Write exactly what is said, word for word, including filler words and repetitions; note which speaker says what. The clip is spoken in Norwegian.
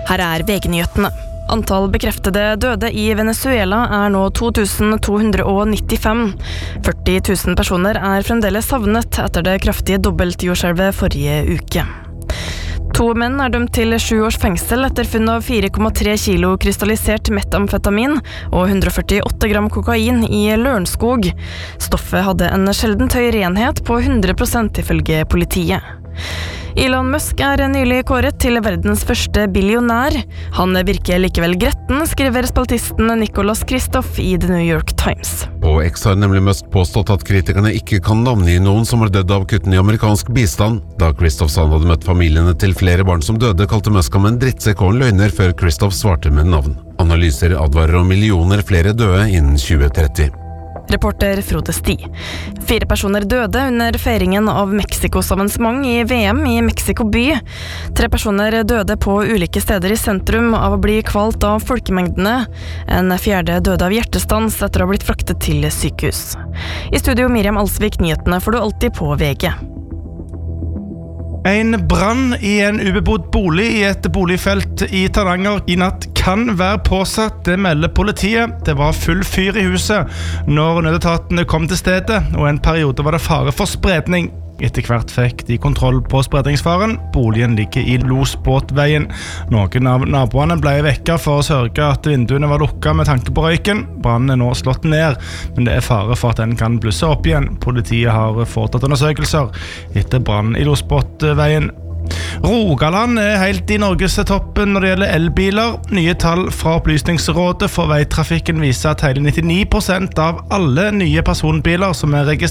Speaker 1: Her er V G-nyhetene. Antall bekreftede døde i Venezuela er nå to tusen to hundre nittifem. førti tusen personer er fremdeles savnet etter det kraftige dobbeltjordskjelvet forrige uke. To menn er dømt til sju års fengsel etter funn av fire komma tre kilo krystallisert metamfetamin og hundre og førtiåtte gram kokain i Lørenskog. Stoffet hadde en sjeldent høy renhet på hundre prosent ifølge politiet. Elon Musk er nylig kåret til verdens første billionær. Han virker likevel gretten, skriver spaltisten Nicholas Kristoff i The New York Times.
Speaker 2: På X har nemlig Musk påstått at kritikerne ikke kan navngi noen som har dødd av kutten i amerikansk bistand. Da Kristoff sa han hadde møtt familiene til flere barn som døde, kalte Musk ham en drittsekk og en løgner før Kristoff svarte med navn. Analyser advarer om millioner flere døde innen tjue tretti.
Speaker 1: Reporter Frode Sti. Fire personer døde under feiringen av Mexikos avansement i V M i Mexico by. Tre personer døde på ulike steder i sentrum av å bli kvalt av folkemengdene. En fjerde døde av hjertestans etter å ha blitt fraktet til sykehus. I studio Miriam Alsvik, nyhetene får du alltid på V G.
Speaker 3: En brann i en ubebodd bolig i et boligfelt i Tananger i natt kan være påsatt, det melder politiet. Det var full fyr i huset når nødetatene kom til stedet, og en periode var det fare for spredning. Etter hvert fikk de kontroll på spredningsfaren. Boligen ligger i Losbåtveien. Noen av naboene ble vekket for å sørge at vinduene var lukket med tanke på røyken. Brannen er nå slått ned, men det er fare for at den kan blusse opp igjen. Politiet har foretatt undersøkelser etter brannen i Losbåtveien. Rogaland er helt i Norges toppen når det gjelder elbiler. Nye tall fra Opplysningsrådet for veitrafikken viser at hele nittini prosent av alle nye personbiler som er registrert